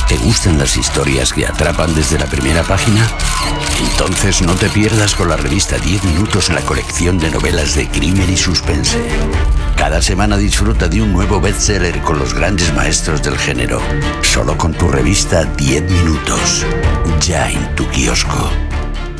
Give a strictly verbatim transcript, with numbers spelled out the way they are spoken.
¿Te gustan las historias que atrapan desde la primera página? Entonces no te pierdas con la revista diez minutos la colección de novelas de crimen y suspense. Cada semana disfruta de un nuevo bestseller con los grandes maestros del género. Solo con tu revista diez minutos. Ya en tu kiosco.